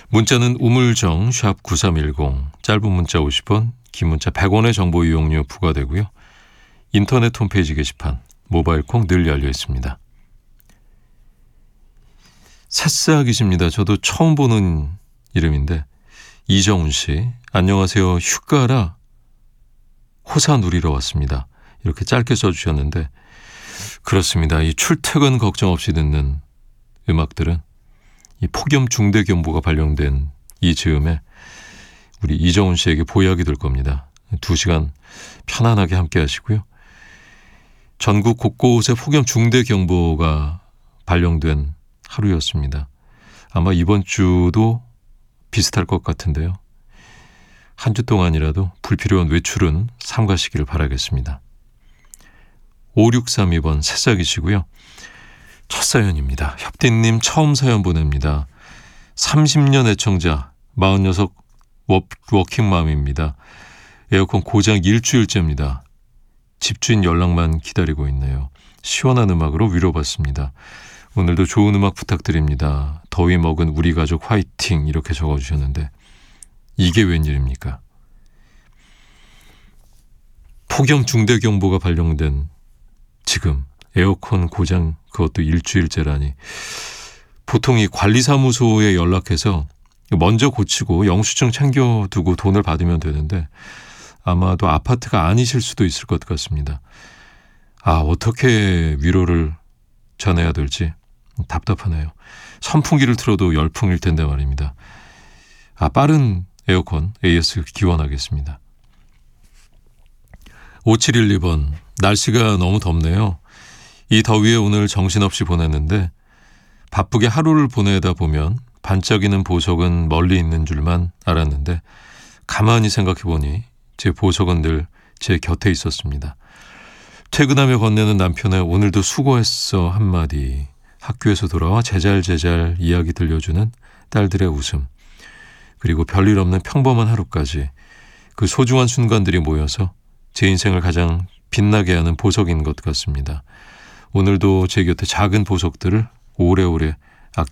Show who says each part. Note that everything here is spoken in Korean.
Speaker 1: 문자는 우물정 샵 9310, 짧은 문자 50원, 긴 문자 100원의 정보 이용료 부과되고요. 인터넷 홈페이지 게시판, 모바일 콩 늘 열려 있습니다. 새싹이십니다. 저도 처음 보는 이름인데 이정훈 씨, 안녕하세요. 휴가라 호사 누리러 왔습니다. 이렇게 짧게 써주셨는데 그렇습니다. 이 출퇴근 걱정 없이 듣는 음악들은 이 폭염 중대경보가 발령된 이 즈음에 우리 이정훈 씨에게 보약이 될 겁니다. 2시간 편안하게 함께 하시고요. 전국 곳곳에 폭염 중대경보가 발령된 하루였습니다. 아마 이번 주도 비슷할 것 같은데요. 한 주 동안이라도 불필요한 외출은 삼가시기를 바라겠습니다. 5632번 새싹이시고요. 첫 사연입니다. 협디님 처음 사연 보냅니다. 30년 애청자 46 워킹맘입니다. 에어컨 고장 일주일째입니다. 집주인 연락만 기다리고 있네요. 시원한 음악으로 위로받습니다. 오늘도 좋은 음악 부탁드립니다. 더위 먹은 우리 가족 화이팅 이렇게 적어주셨는데 이게 웬일입니까? 폭염 중대경보가 발령된 지금 에어컨 고장 그것도 일주일째라니 보통 이 관리사무소에 연락해서 먼저 고치고 영수증 챙겨두고 돈을 받으면 되는데 아마도 아파트가 아니실 수도 있을 것 같습니다. 어떻게 위로를 전해야 될지 답답하네요. 선풍기를 틀어도 열풍일 텐데 말입니다. 빠른 에어컨 AS 기원하겠습니다. 5712번 날씨가 너무 덥네요. 이 더위에 오늘 정신없이 보냈는데 바쁘게 하루를 보내다 보면 반짝이는 보석은 멀리 있는 줄만 알았는데 가만히 생각해보니 제 보석은 늘 제 곁에 있었습니다. 퇴근하며 건네는 남편의 오늘도 수고했어 한마디, 학교에서 돌아와 제잘제잘 이야기 들려주는 딸들의 웃음, 그리고 별일 없는 평범한 하루까지 그 소중한 순간들이 모여서 제 인생을 가장 빛나게 하는 보석인 것 같습니다. 오늘도 제 곁에 작은 보석들을 오래오래